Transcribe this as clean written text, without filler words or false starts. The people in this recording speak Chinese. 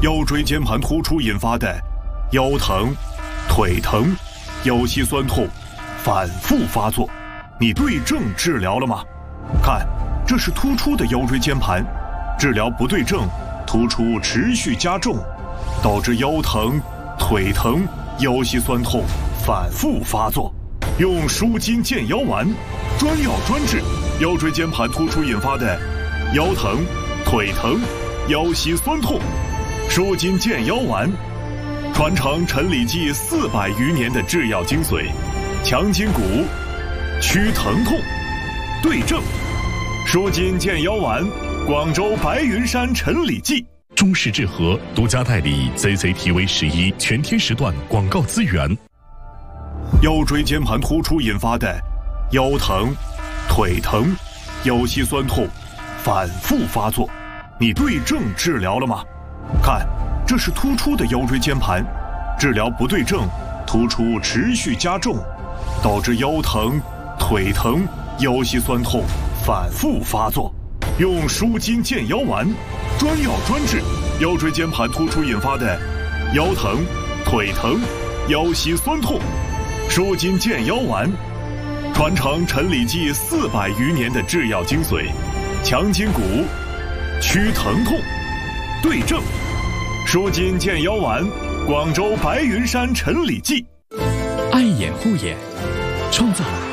腰椎间盘突出引发的腰疼、腿疼、腰膝酸痛反复发作，你对症治疗了吗？看，这是突出的腰椎间盘，治疗不对症，突出持续加重，导致腰疼、腿疼、腰膝酸痛反复发作。用舒筋健腰丸，专药专治腰椎间盘突出引发的腰疼、腿疼、腰膝酸痛。舒筋健腰丸，传承陈李济400余年的制药精髓，强筋骨，祛疼痛，对症。舒筋健腰丸，广州白云山陈李济。 中式治和独家代理 CCTV11全天时段广告资源。 腰椎间盘突出引发的腰疼、腿疼、腰膝酸痛反复发作，你对症治疗了吗？看，这是突出的腰椎间盘，治疗不对症，突出持续加重，导致腰疼、腿疼、腰膝酸痛反复发作。用舒筋健腰丸，专药专治腰椎间盘突出引发的腰疼、腿疼、腰膝酸痛。舒筋健腰丸，传承陈李济400余年的制药精髓，强筋骨，祛疼痛，对症。舒筋健腰丸，广州白云山陈李济。 爱眼护眼，创造